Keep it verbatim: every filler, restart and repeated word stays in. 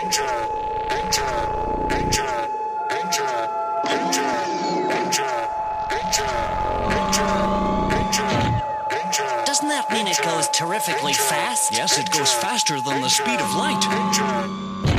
Doesn't that mean it goes terrifically fast? Yes, it goes faster than the speed of light.